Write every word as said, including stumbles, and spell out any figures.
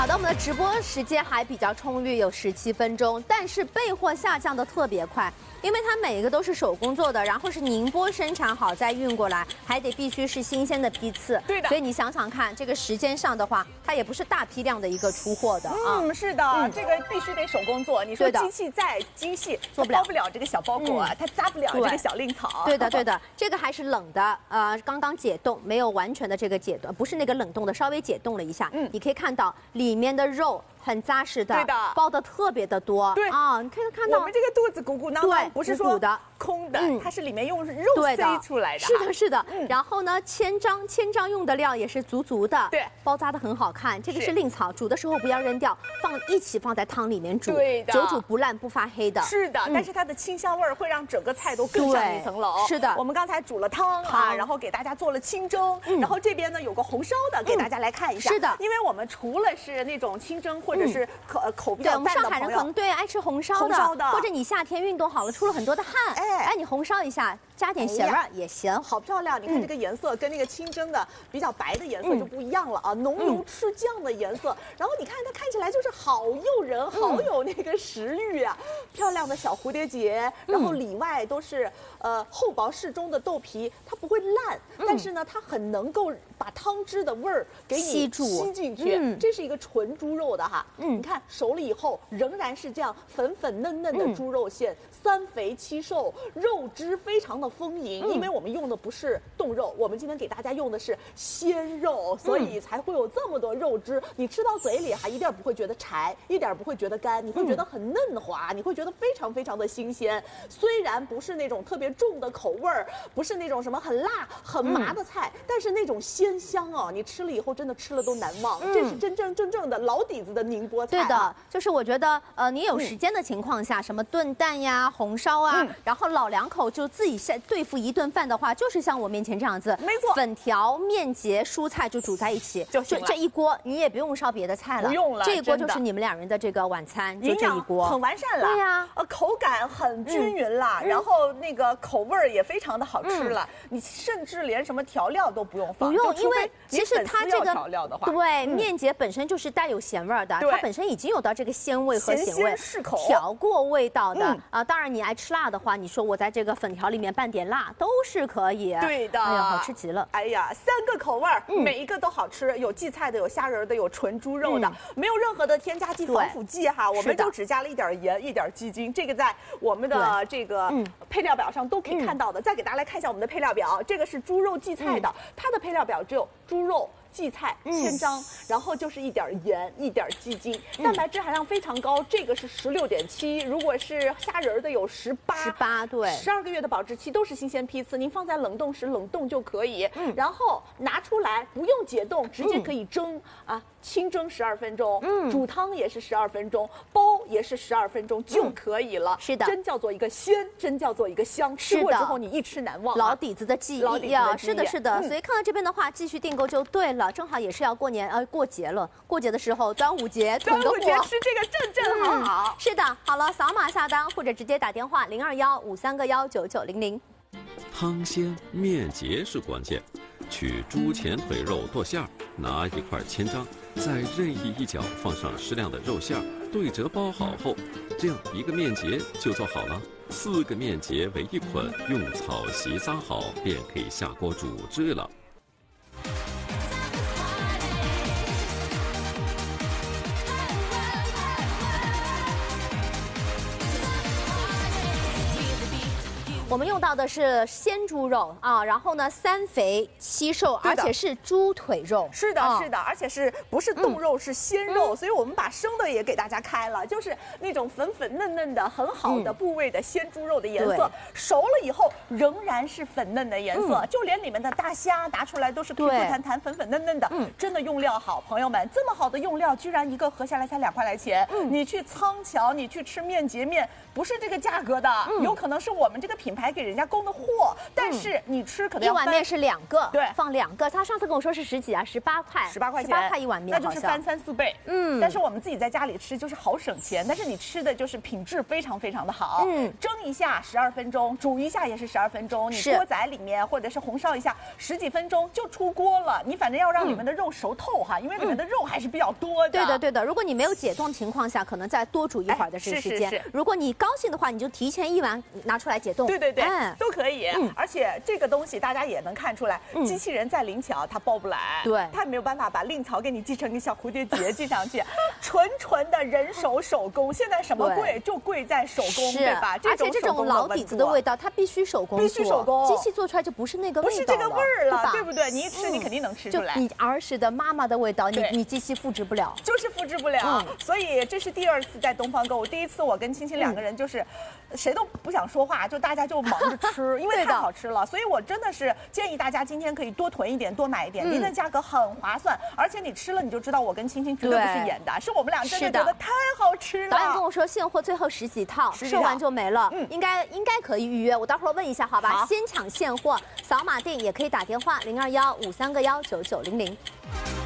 好的，我们的直播时间还比较充裕，有十七分钟，但是备货下降的特别快，因为它每一个都是手工做的，然后是宁波生产好再运过来，还得必须是新鲜的批次。 对的。 所以你想想看，这个时间上的话，它也不是大批量的一个出货的啊。 嗯，是的，嗯、这个必须得手工做。你说机器再精细，做不了，包不了这个小包裹，嗯、它扎不了这个小令草。 对的，对的，这个还是冷的，呃，刚刚解冻，没有完全的这个解冻，不是那个冷冻的，稍微解冻了一下。嗯，你可以看到里面的肉很扎实的， 对的， 包的特别的多。 对啊，你可以看到我们这个肚子鼓鼓囊囊，不是说的空的，嗯、它是里面用肉塞出来的。 是的，是的。嗯、然后呢，千张千张用的料也是足足的， 对， 包扎的很好看。这个是令草，煮的时候不要扔掉，放一起放在汤里面煮， 对的， 久煮不烂不发黑的。 是的，嗯、但是它的清香味儿会让整个菜都更上一层楼。 是的， 我们刚才煮了汤啊，然后给大家做了清蒸，嗯、然后这边呢有个红烧的，给大家来看一下。 是的， 因为我们除了是那种清蒸或者是口、嗯、口比较淡的朋友， 对，我们上海人可能对爱吃红烧的， 红烧的， 或者你夏天运动好了出了很多的汗，哎哎，你红烧一下。加点咸味也行， 哎、好漂亮！你看这个颜色跟那个清蒸的比较白的颜色就不一样了啊，浓油赤酱的颜色。然后你看它看起来就是好诱人，好有那个食欲啊！漂亮的小蝴蝶结，然后里外都是呃厚薄适中的豆皮，它不会烂，但是呢，它很能够把汤汁的味儿给你吸住吸进去。这是一个纯猪肉的哈，你看熟了以后仍然是这样粉粉嫩嫩的猪肉馅，三肥七瘦，肉汁非常的丰盈，因为我们用的不是冻肉，我们今天给大家用的是鲜肉，所以才会有这么多肉汁。你吃到嘴里还一点不会觉得柴，一点不会觉得干，你会觉得很嫩滑，你会觉得非常非常的新鲜。虽然不是那种特别重的口味儿，不是那种什么很辣很麻的菜，但是那种鲜香啊，你吃了以后真的吃了都难忘。这是真正正正的老底子的宁波菜。 对的，就是我觉得呃，你有时间的情况下，什么炖蛋呀、红烧啊，然后老两口就自己下。对付一顿饭的话，就是像我面前这样子， 没错， 粉条、面结、蔬菜就煮在一起， 就这这一锅你也不用烧别的菜了， 不用了， 这一锅就是你们两人的这个晚餐，就这一锅很完善了， 对呀， 呃，口感很均匀了，然后那个口味儿也非常的好吃了，你甚至连什么调料都不用放， 不用，因为其实它这个调料的话， 对，面结本身就是带有咸味的，它本身已经有到这个鲜味和咸味， 适口， 调过味道的啊。当然你爱吃辣的话，你说我在这个粉条里面拌点辣都是可以， 对的， 哎呀，好吃极了！ 哎呀，三个口味儿，嗯、每一个都好吃，有荠菜的，有虾仁的，有纯猪肉的，嗯、没有任何的添加剂、防腐剂哈，我们就只加了一点盐、一点鸡精，这个在我们的这个配料表上都可以看到的。嗯、再给大家来看一下我们的配料表，这个是猪肉荠菜的，嗯、它的配料表只有猪肉。荠菜千张，嗯、然后就是一点盐，一点鸡精，蛋白质含量非常高，这个是十六点七，如果是虾仁的有十八， 十八对， 十二个月的保质期都是新鲜批次，您放在冷冻室冷冻就可以，嗯、然后拿出来不用解冻，直接可以蒸、嗯、啊，清蒸十二分钟，嗯，煮汤也是十二分钟，包也是十二分钟就可以了， 嗯、是的， 真叫做一个鲜，真叫做一个香，吃过之后你一吃难忘、啊， 老底子的记忆呀，是的，是的，嗯、所以看到这边的话，继续订购就对了。正好也是要过年呃过节了，过节的时候，端午节囤个货， 端午节吃这个正正好好、 嗯。是的，好了，扫码下单或者直接打电话零二幺五三个幺九九零零。 汤鲜面结是关键，取猪前腿肉剁馅儿，拿一块千张，在任意一角放上适量的肉馅儿，对折包好后，这样一个面结就做好了。四个面结为一捆，用草席扎好，便可以下锅煮制了。 我们用到的是鲜猪肉啊，然后呢三肥七瘦，而且是猪腿肉。 是的， 啊、 是的，而且是不是冻肉、嗯、是鲜肉、嗯，所以我们把生的也给大家开了，就是那种粉粉嫩嫩的、很好的部位的鲜猪肉的颜色，嗯、熟了以后仍然是粉嫩的颜色，嗯、就连里面的大虾拿出来都是 Q Q 弹弹、粉粉嫩嫩的，嗯，真的用料好，朋友们，这么好的用料，居然一个合下来才两块来钱，嗯，你去仓桥，你去吃面结面，不是这个价格的，嗯、有可能是我们这个品牌。 还给人家供的货，但是你吃可能一碗面是两个， 对， 放两个。他上次跟我说是十几啊，十八块， 十八块钱， 十八块一碗面， 那就是翻三四倍。嗯，但是我们自己在家里吃就是好省钱，但是你吃的就是品质非常非常的好。嗯，蒸一下十二分钟，煮一下也是十二分钟，你锅仔里面或者是红烧一下十几分钟就出锅了。你反正要让里面的肉熟透哈，因为里面的肉还是比较多的。 对的对的，如果你没有解冻情况下，可能再多煮一会儿的这个时间。如果你高兴的话，你就提前一碗拿出来解冻。 对对对，都可以。而且这个东西大家也能看出来，机器人再灵巧，它包不来。 对， 它没有办法把令草给你系成个小蝴蝶结系上去，纯纯的人手手工。现在什么贵就贵在手工，对吧？ 而且这种老底子的味道，它必须手工， 必须手工， 机器做出来就不是那个味道， 不是这个味儿了，对不对？你一吃，你肯定能吃出来。 就你儿时的妈妈的味道，你你机器复制不了， 就是复制不了。所以这是第二次在东方购物，第一次我跟青青两个人就是谁都不想说话，就大家就忙着吃，因为太好吃了。所以我真的是建议大家今天可以多囤一点，多买一点，您的价格很划算，而且你吃了你就知道我跟青青绝对不是演的，是我们俩真的觉得太好吃了。 导演跟我说现货最后十几套，售完就没了，应该应该可以预约，我待会儿问一下好吧？先抢现货，扫码订也可以打电话零二幺五三个幺九九零零。